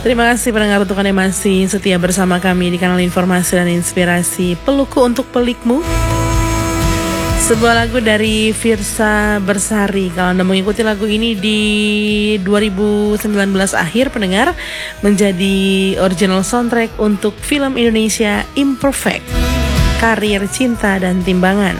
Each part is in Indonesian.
Terima kasih pendengar untuk Anda masih setia bersama kami di kanal informasi dan inspirasi Peluku untuk Pelikmu. Sebuah lagu dari Firsa Bersari. Kalau Anda mengikuti lagu ini di 2019 akhir, pendengar, menjadi original soundtrack untuk film Indonesia Imperfect, Karir Cinta dan Timbangan.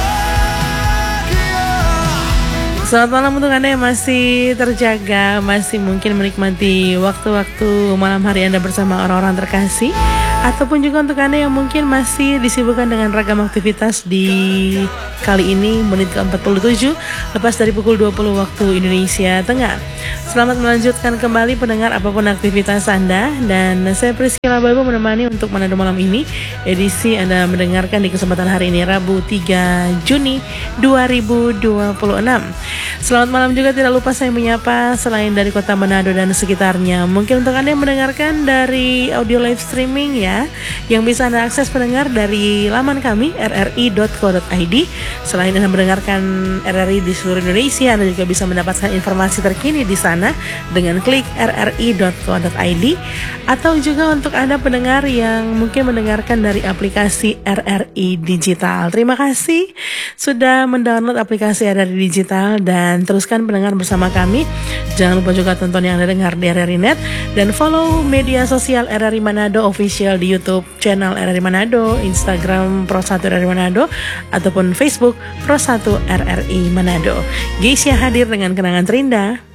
Selamat malam untuk Anda yang masih terjaga, masih mungkin menikmati waktu-waktu malam hari Anda bersama orang-orang terkasih, ataupun juga untuk Anda yang mungkin masih disibukkan dengan ragam aktivitas di kali ini menit ke-47 lepas dari pukul 20 waktu Indonesia Tengah. Selamat melanjutkan kembali pendengar apapun aktivitas Anda, dan saya Priscilla Babu menemani untuk Manado malam ini. Edisi Anda mendengarkan di kesempatan hari ini Rabu 3 Juni 2026. Selamat malam juga tidak lupa saya menyapa selain dari kota Manado dan sekitarnya. Mungkin untuk Anda yang mendengarkan dari audio live streaming ya, yang bisa Anda akses pendengar dari laman kami rri.co.id. Selain Anda mendengarkan RRI di seluruh Indonesia, Anda juga bisa mendapatkan informasi terkini di sana dengan klik rri.co.id. Atau juga untuk Anda pendengar yang mungkin mendengarkan dari aplikasi RRI Digital. Terima kasih sudah mendownload aplikasi RRI Digital dan teruskan pendengar bersama kami. Jangan lupa juga tonton yang Anda dengar di RRI Net dan follow media sosial RRI Manado Official di YouTube channel RRI Manado, Instagram Pro1 RRI Manado, ataupun Facebook Pro1 RRI Manado. Geisha hadir dengan kenangan terindah.